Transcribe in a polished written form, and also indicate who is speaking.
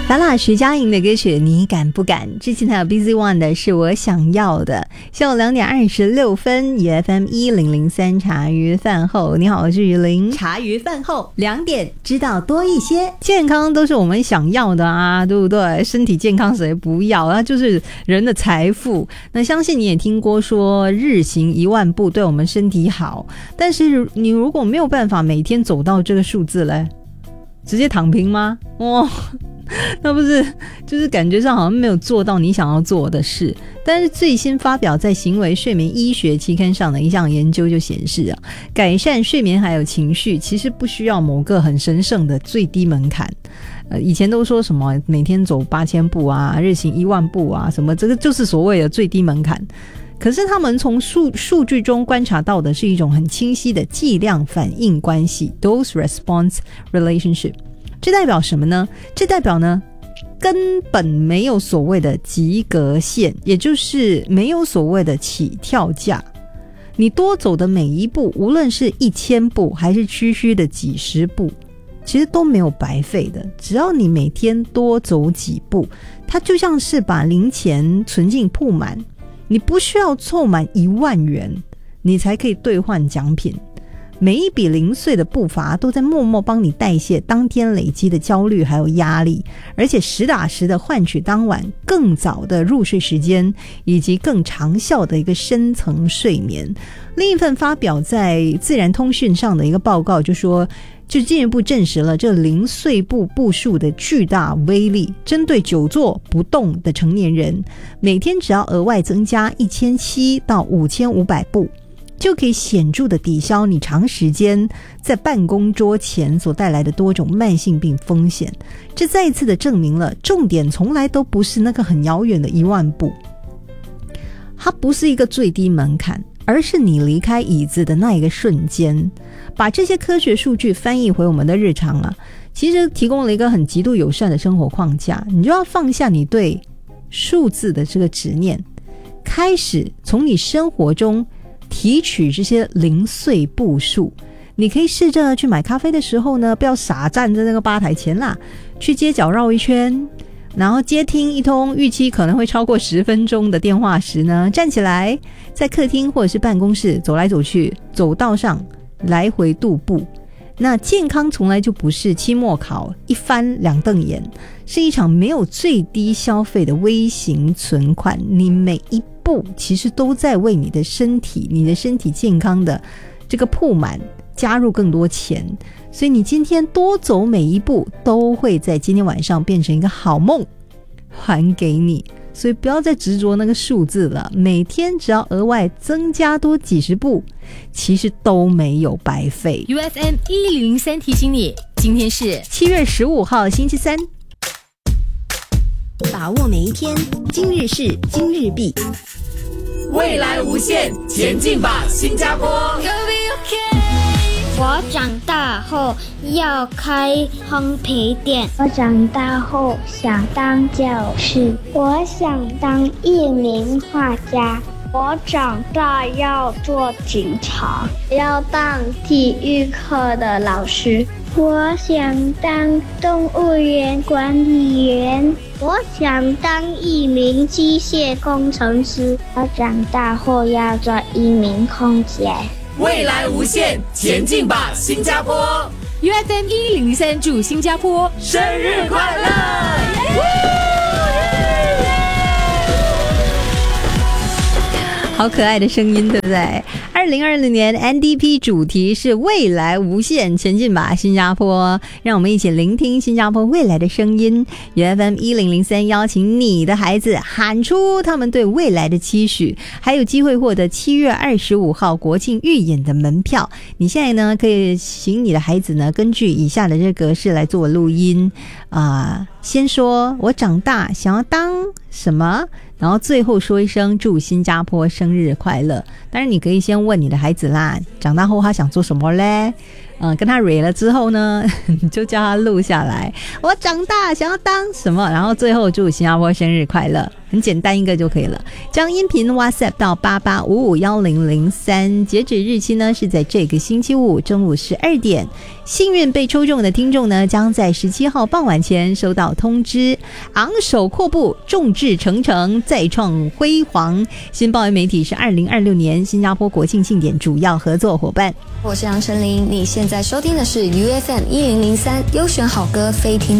Speaker 1: 法拉徐佳莹的歌曲你敢不敢，之前还有 Busy One 的是我想要的。下午2点26分 EFM 1003茶余饭后，你好，我是于林。茶余饭后2点知道多一些，健康都是我们想要的啊，对不对？身体健康谁不要，那就是人的财富。那相信你也听过说日行1万步对我们身体好，但是你如果没有办法每天走到这个数字嘞，直接躺平吗？那不是就是感觉上好像没有做到你想要做的事。但是最新发表在行为睡眠医学期刊上的一项研究就显示啊，改善睡眠还有情绪其实不需要某个很神圣的最低门槛。以前都说什么每天走8000步啊，日行1万步啊，什么这个就是所谓的最低门槛。可是他们从数据中观察到的是一种很清晰的剂量反应关系 dose response relationship。 这代表什么呢？这代表呢根本没有所谓的及格线，也就是没有所谓的起跳价。你多走的每一步，无论是1000步还是区区的几十步，其实都没有白费的。只要你每天多走几步，它就像是把零钱存进铺满，你不需要凑满1万元你才可以兑换奖品。每一笔零碎的步伐都在默默帮你代谢当天累积的焦虑还有压力，而且实打实的换取当晚更早的入睡时间，以及更长效的一个深层睡眠。另一份发表在自然通讯上的一个报告就进一步证实了这零碎步数的巨大威力。针对久坐不动的成年人，每天只要额外增加1700到5500步，就可以显著的抵消你长时间在办公桌前所带来的多种慢性病风险。这再一次的证明了，重点从来都不是那个很遥远的1万步，它不是一个最低门槛，而是你离开椅子的那一个瞬间。把这些科学数据翻译回我们的日常啊，其实提供了一个很极度友善的生活框架。你就要放下你对数字的这个执念，开始从你生活中提取这些零碎步数。你可以试着去买咖啡的时候呢，不要傻站在那个吧台前啦，去街角绕一圈，然后接听一通预期可能会超过10分钟的电话时呢，站起来在客厅或者是办公室走来走去，走道上来回踱步。那健康从来就不是期末考一翻2瞪眼，是一场没有最低消费的微型存款。你每一步其实都在为你的身体健康的这个铺满加入更多钱。所以你今天多走每一步，都会在今天晚上变成一个好梦还给你。所以不要再执着那个数字了，每天只要额外增加多几十步，其实都没有白费。
Speaker 2: UFM 1003提醒你，今天是
Speaker 1: 7月15号星期三，
Speaker 3: 把握每一天，今日事今日毕，
Speaker 4: 未来无限，前进吧新加坡。
Speaker 5: 我长大后要开烘焙店。我长大后想当教师。我想当一名画家。我长大要做警察，要当体育课的老师。我想当动物园管理员。我想当一名机械工程师。我长大后要做一名空姐。
Speaker 4: 未来无限，前进吧新加坡。
Speaker 2: UFM 1003祝新加坡
Speaker 4: 生日快乐！
Speaker 1: 好可爱的声音，对不对？2020年 NDP 主题是未来无限，前进吧新加坡。让我们一起聆听新加坡未来的声音。UFM 1003邀请你的孩子喊出他们对未来的期许，还有机会获得7月25号国庆预演的门票。你现在呢，可以请你的孩子呢，根据以下的这个格式来做录音先说我长大想要当什么，然后最后说一声祝新加坡生日快乐。当然你可以先问你的孩子啦，长大后他想做什么嘞？ 跟他蕊了之后呢，你就叫他录下来，我长大想要当什么，然后最后祝新加坡生日快乐，很简单一个就可以了。将音频 WhatsApp 到88551003，截止日期呢是在这个星期五中午12点。幸运被抽中的听众呢，将在17号傍晚前收到通知。昂首阔步，众志成城，再创辉煌。新报媒体是2026年新加坡国庆庆典主要合作伙伴。
Speaker 6: 我是杨丞琳，你现在收听的是 UFM 1003优选好歌非听